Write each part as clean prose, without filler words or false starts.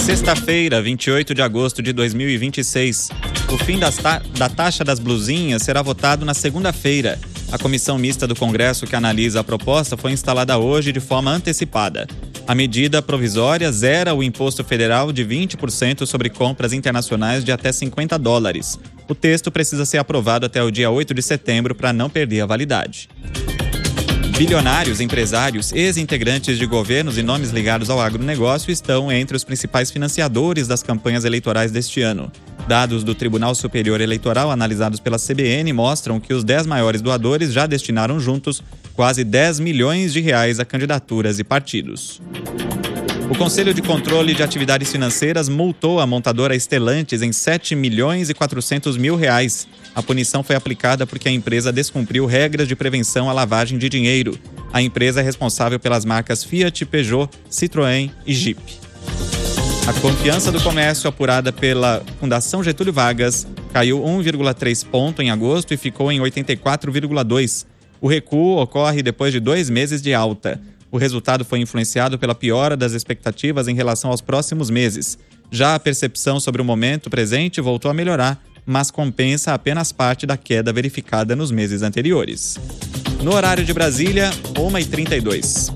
Sexta-feira, 28 de agosto de 2026. O fim da taxa das blusinhas será votado na segunda-feira. A comissão mista do Congresso que analisa a proposta foi instalada hoje de forma antecipada. A medida provisória zera o imposto federal de 20% sobre compras internacionais de até $50. O texto precisa ser aprovado até o dia 8 de setembro para não perder a validade. Bilionários, empresários, ex-integrantes de governos e nomes ligados ao agronegócio estão entre os principais financiadores das campanhas eleitorais deste ano. Dados do Tribunal Superior Eleitoral analisados pela CBN mostram que os 10 maiores doadores já destinaram juntos quase R$10 milhões a candidaturas e partidos. O Conselho de Controle de Atividades Financeiras multou a montadora Stellantis em R$7.400.000. A punição foi aplicada porque a empresa descumpriu regras de prevenção à lavagem de dinheiro. A empresa é responsável pelas marcas Fiat, Peugeot, Citroën e Jeep. A confiança do comércio apurada pela Fundação Getúlio Vargas caiu 1,3 ponto em agosto e ficou em 84,2. O recuo ocorre depois de 2 meses de alta. O resultado foi influenciado pela piora das expectativas em relação aos próximos meses. Já a percepção sobre o momento presente voltou a melhorar, mas compensa apenas parte da queda verificada nos meses anteriores. No horário de Brasília, 1h32.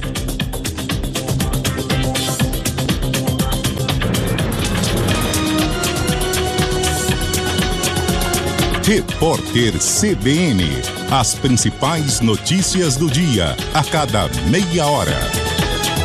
Repórter CBN. As principais notícias do dia, a cada meia hora.